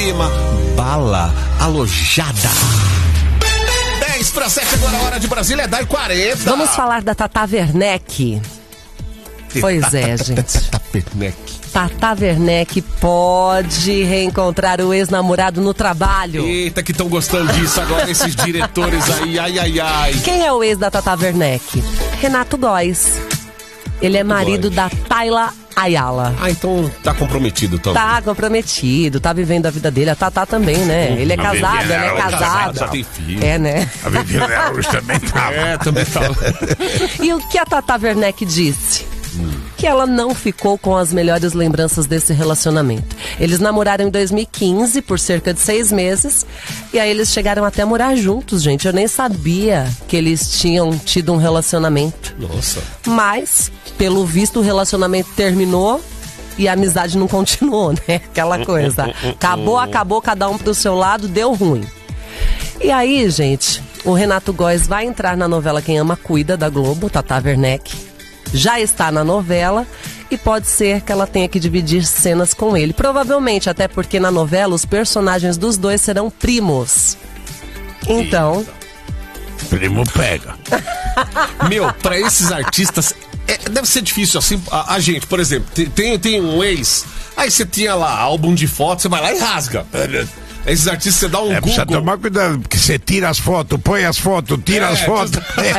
Bala alojada. 10:07 agora, a hora de Brasília é 10:40. Vamos falar da Tata Werneck. Pois é, gente. Tata Werneck. Tata Werneck pode reencontrar o ex-namorado no trabalho. Eita, que estão gostando disso agora, esses diretores aí, ai. Quem é o ex da Tata Werneck? Renato Góes. Ele é marido da Tayla Ayala. Ah, então tá comprometido também. Tá comprometido, tá vivendo a vida dele. A Tata também, né? Ele é casado, ela é casada. Já tem filho. É, né? A Viviane Araújo também tava. Também tava. E o que a Tata Werneck disse? Que ela não ficou com as melhores lembranças desse relacionamento. Eles namoraram em 2015 por cerca de 6 meses. E aí eles chegaram até a morar juntos, gente. Eu nem sabia que eles tinham tido um relacionamento. Nossa. Mas, pelo visto, o relacionamento terminou e a amizade não continuou, né? Aquela coisa. Acabou, cada um pro seu lado, deu ruim. E aí, gente, o Renato Góes vai entrar na novela Quem Ama Cuida, da Globo, Tata Werneck. Já está na novela e pode ser que ela tenha que dividir cenas com ele. Provavelmente, até porque na novela os personagens dos dois serão primos. Então... Primo pega. Meu, pra esses artistas, deve ser difícil assim. A gente, por exemplo, tem um ex, aí você tinha lá álbum de fotos, você vai lá e rasga. Esses artistas, você dá um Google. Precisa tomar cuidado, porque você tira as fotos, põe as fotos, tira as fotos.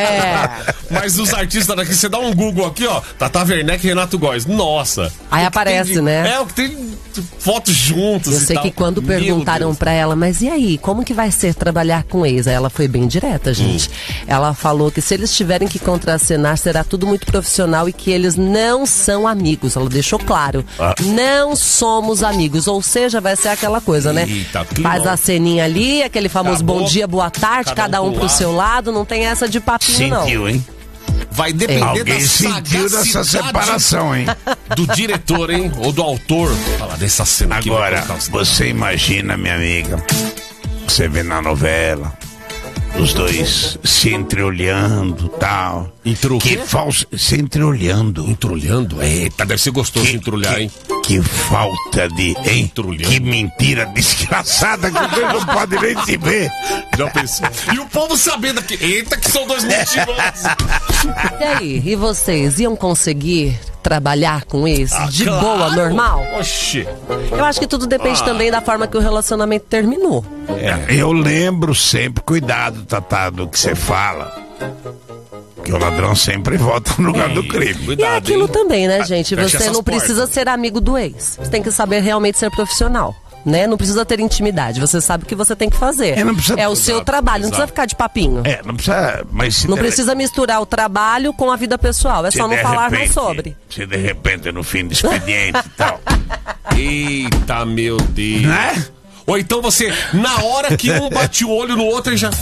Mas os artistas daqui, você dá um Google aqui, ó, Tata Werneck e Renato Góes. Nossa. Aí aparece, né? O que tem fotos juntos. Eu sei que quando perguntaram pra ela, mas e aí, como que vai ser trabalhar com ex? Aí ela foi bem direta, gente. Ela falou que se eles tiverem que contracenar, será tudo muito profissional e que eles não são amigos. Ela deixou claro. Não somos amigos. Ou seja, vai ser aquela coisa, né? Faz a ceninha ali, aquele famoso bom dia, boa tarde, cada um pro seu lado, não tem essa de papinho, não. Sentiu, hein? Vai depender Alguém da sentiu dessa separação, hein? Do diretor, hein? Ou do autor. Fala dessa cena aqui. Agora, você imagina, minha amiga, você vê na novela, os dois se entreolhando e tal. Que falso. Se entreolhando. Entreolhando? Eita, deve ser gostoso entreolhar, hein? Que falta de. Hein? Que mentira desgraçada que você não pode nem se ver. Já pensou? E o povo sabendo aqui. Eita, que são dois mentirosos. E aí, e vocês iam conseguir trabalhar com isso de boa, normal? Oxi. Eu acho que tudo depende também da forma que o relacionamento terminou. Eu lembro sempre, cuidado, Tata, do que você fala. Que o ladrão sempre volta no lugar do crime. Cuidado, e é aquilo também, né, gente? Você não precisa ser amigo do ex. Você tem que saber realmente ser profissional. Né? Não precisa ter intimidade, você sabe o que você tem que fazer. É o seu trabalho, não precisa ficar de papinho. Não precisa, mas não precisa misturar o trabalho com a vida pessoal, é só não falar não sobre. Se de repente no fim do expediente e tal. Eita, meu Deus. Né? Ou então você, na hora que um bate o olho no outro, ele já...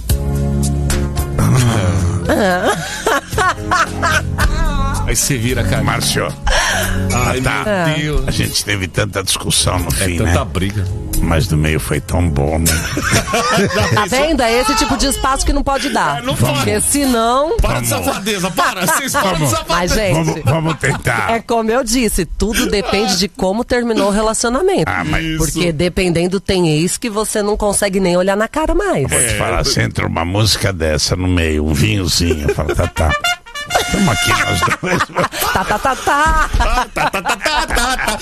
Aí você vira, cara. Márcio. Ai, meu Deus. A gente teve tanta discussão no fim, né? Tanta briga. Mas do meio foi tão bom, né? Tá vendo? É esse tipo de espaço que não pode dar. Não pode. Porque senão... Para de safadeza, para. Vocês param de safadeza. Mas, gente... Vamos tentar. É como eu disse, tudo depende de como terminou o relacionamento. Porque dependendo, tem ex que você não consegue nem olhar na cara mais. Vou te falar, você entra uma música dessa no meio, um vinhozinho, fala, Tata... Estamos aqui nós dois.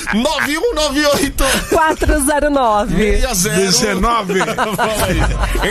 9198 409 19. Fala aí.